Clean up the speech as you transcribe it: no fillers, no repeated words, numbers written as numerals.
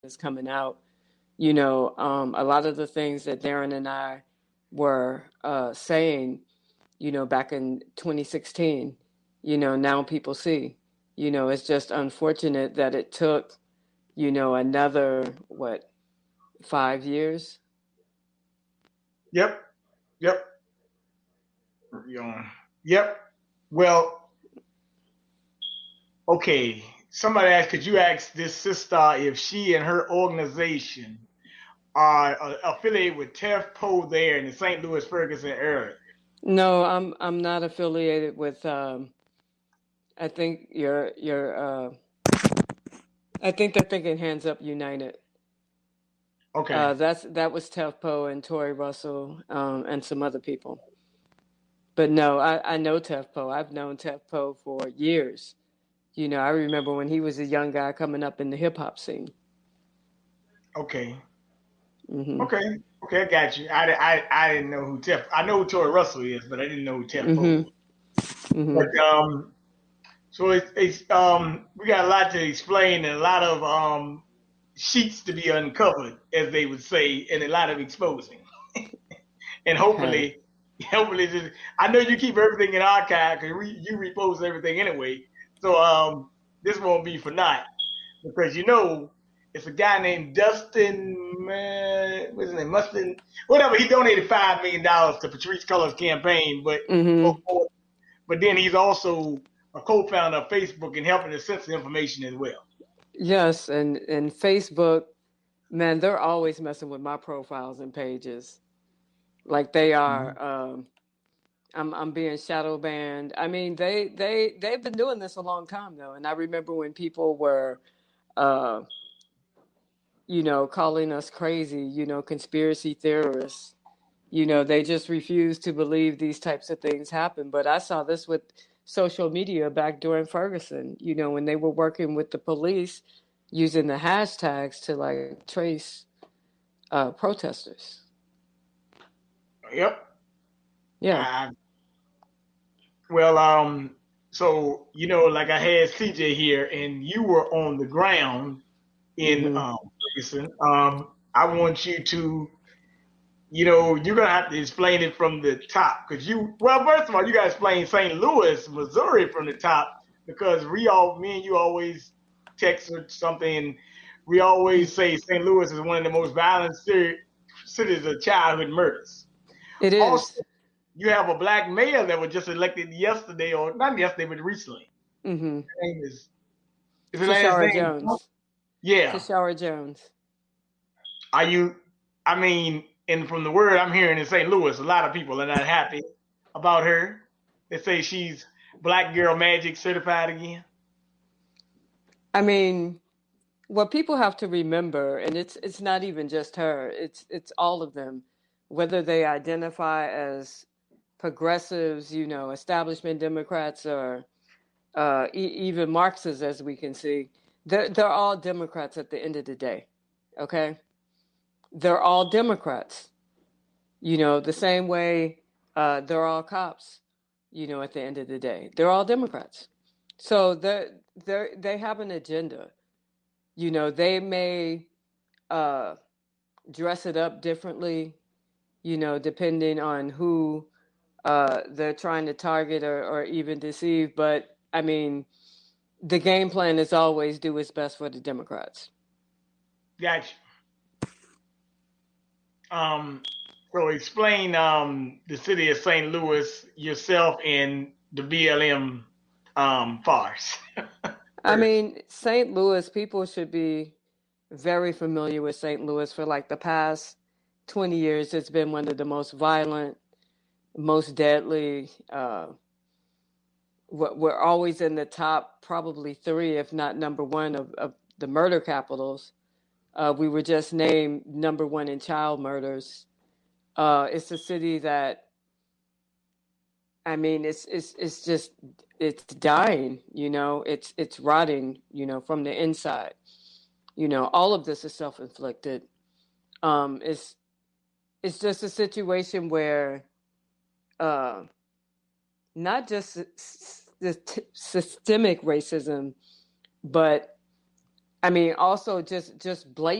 is coming out. A lot of the things that Darren and I were saying, back in 2016, now people see. It's just unfortunate that it took, another, 5 years. Yep. Yep. Yeah. Yep. Well, okay. Somebody asked, could you ask this sister if she and her organization are affiliated with Tef Poe there in the St. Louis Ferguson area? No, I'm not affiliated with. I think you're. I think they're thinking Hands Up United. Okay. That was Tefpo and Tori Russell, and some other people. But no, I know Tefpo. I've known Tefpo for years. I remember when he was a young guy coming up in the hip hop scene. Okay. Hmm. Okay. Okay. I got you. I didn't know who Tef. I know who Tori Russell is, but I didn't know who Tef Poe Hmm. was. Hmm. But so it's we got a lot to explain and a lot of sheets to be uncovered, as they would say, and a lot of exposing. And Okay. hopefully, I know you keep everything in archive because you repost everything anyway. So this won't be for naught because it's a guy named Dustin, what's his name, Mustin, whatever. He donated $5 million to Patrice Cullors' campaign, Hmm. but then he's also a co-founder of Facebook and helping to censor information as well. Yes, and Facebook, man, they're always messing with my profiles and pages, like they Mm-hmm. are. I'm being shadow banned. I mean, they've been doing this a long time though, and I remember when people were, uh, calling us crazy, conspiracy theorists. They just refuse to believe these types of things happen. But I saw this with social media back during Ferguson. When they were working with the police, using the hashtags to like trace protesters. Yep. Yeah. Uh, well, so like I had CJ here, and you were on the ground in Hmm. Ferguson. I want you to, you're gonna have to explain it from the top because well, first of all, you gotta explain St. Louis, Missouri from the top because me and you always text or something, and we always say St. Louis is one of the most violent cities of childhood murders. It Also, is. you have a black mayor that was just elected yesterday, or not yesterday, but recently. Hmm. His name is his Tashara name? Jones. Yeah. Tashara Jones. Are you? I mean, and from the word I'm hearing in St. Louis, a lot of people are not happy about her. They say she's Black Girl Magic certified again. I mean, what people have to remember, and it's not even just her, it's all of them, whether they identify as progressives, establishment Democrats, or even Marxists, as we can see. They're all Democrats at the end of the day. Okay, they're all Democrats. The same way they're all cops. At the end of the day, they're all Democrats. So they have an agenda. They may uh, dress it up differently, depending on who they're trying to target or even deceive. But I mean, the game plan is always do what's best for the Democrats. Gotcha. Um, so explain the city of St. Louis, yourself, and the BLM farce. I First. mean, St. Louis, people should be very familiar with St. Louis. For like the past 20 years, it's been one of the most violent, most deadly. We're always in the top, probably three, if not number one, of the murder capitals. We were just named number one in child murders. It's a city that, I mean, it's just it's dying. It's rotting. From the inside. All of this is self-inflicted. It's just a situation where uh, not just systemic racism, but I mean, also just blatant